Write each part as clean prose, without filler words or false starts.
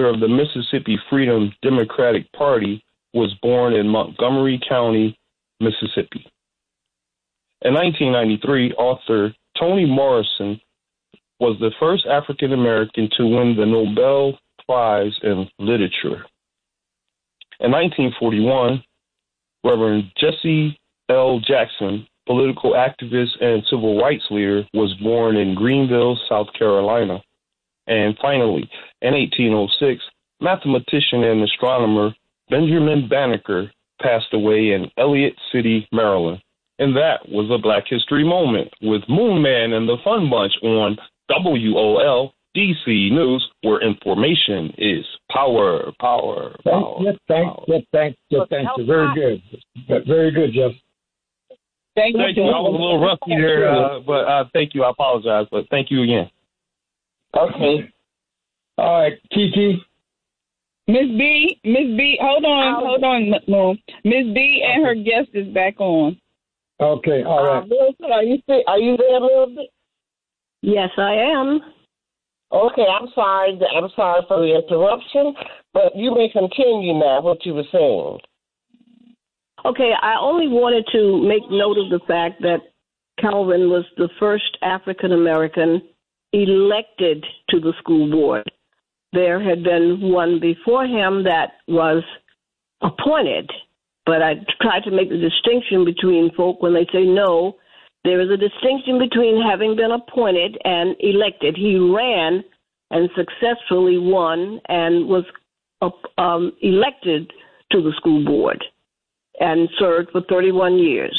founder of the Mississippi Freedom Democratic Party, was born in Montgomery County, Mississippi. In 1993, author Toni Morrison was the first African American to win the Nobel Prize in Literature. In 1941, Reverend Jesse L. Jackson, political activist and civil rights leader, was born in Greenville, South Carolina. And finally, in 1806, mathematician and astronomer Benjamin Banneker passed away in Elliott City, Maryland. And that was a Black History Moment with Moon Man and the Fun Bunch on WOL DC News, where information is power. Thanks. Very good. Very good, Jeff. Thank you. I was a little rusty there, but thank you. I apologize, but thank you again. Okay. All right, Kiki. Miss B, hold on, Miss B and her guest is back on. Okay, all right. Milton, are you there, Milton? Yes, I am. Okay, I'm sorry for the interruption, but you may continue now what you were saying. Okay, I only wanted to make note of the fact that Calvin was the first African American elected to the school board. There had been one before him that was appointed, but I tried to make the distinction between folk when they say no. There is a distinction between having been appointed and elected. He ran and successfully won and was elected to the school board and served for 31 years.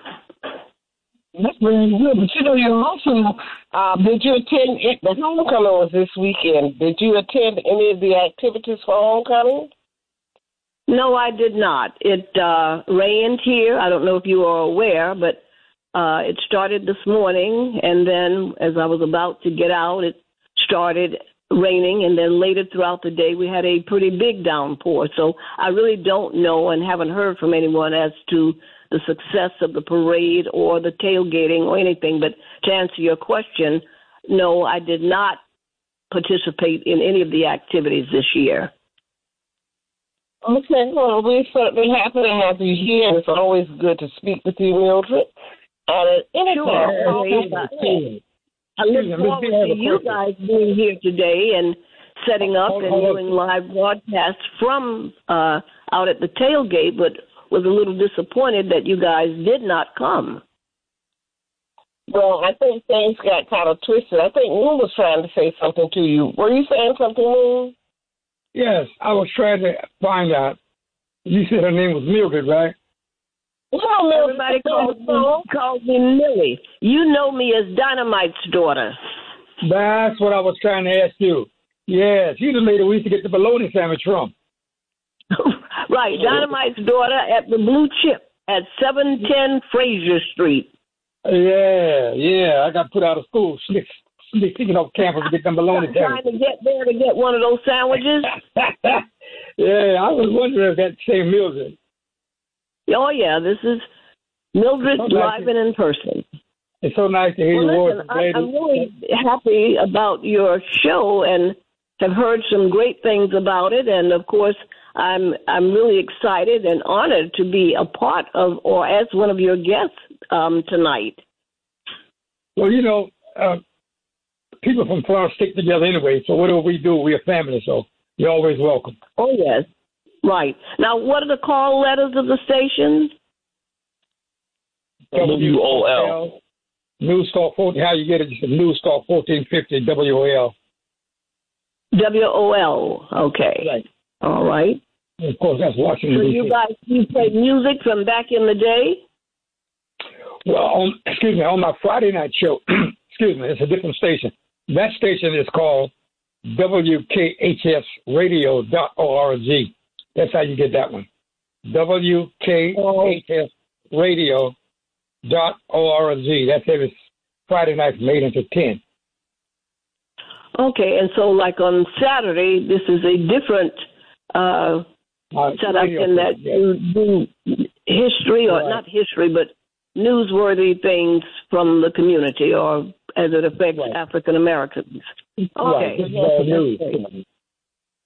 That's very good. But you also, did you attend the homecoming was this weekend? Did you attend any of the activities for homecoming? No, I did not. It rained here. I don't know if you are aware, but it started this morning, and then as I was about to get out, it started raining, and then later throughout the day, we had a pretty big downpour. So I really don't know and haven't heard from anyone as to the success of the parade or the tailgating or anything. But to answer your question, no, I did not participate in any of the activities this year. Okay, well, we're certainly happy to have you here. It's always good to speak with you, Mildred. I look forward to you guys being here today and setting up and doing live broadcasts from out at the tailgate, but was a little disappointed that you guys did not come. Well, I think things got kind of twisted. I think Moon was trying to say something to you. Were you saying something, Moon? Yes, I was trying to find out. You said her name was Mildred, right? Well, everybody calls me Millie. You know me as Dynamite's daughter. That's what I was trying to ask you. Yes, you the lady we used to get the bologna sandwich from. Right, Dynamite's daughter at the Blue Chip at 710 Fraser Street. Yeah, I got put out of school. Sneaking off campus to get them bologna sandwiches. Trying to get there to get one of those sandwiches? Yeah, I was wondering if that's the same Mildred. Oh, yeah, this is Mildred live and in person. It's so nice to hear your voice. I'm really happy about your show and have heard some great things about it. And, of course, I'm really excited and honored to be a part of or as one of your guests tonight. Well, people from Florida stick together anyway, so whatever we do, we're a family, so you're always welcome. Oh, yes. Right. Now, what are the call letters of the station? WOL. News Talk 14. How you get it? You said News Talk 1450 WOL. WOL. Okay. Right. All right. And of course, that's Washington, So D.C. you play music from back in the day? Well, on my Friday night show, it's a different station. That station is called WKHSradio.org. That's how you get that one. WKHSradio.org. That's every Friday night from 8 until 10. Okay, and so like on Saturday, this is a different setup in that you do history, or not history, but newsworthy things from the community or as it affects African Americans. Okay. Right.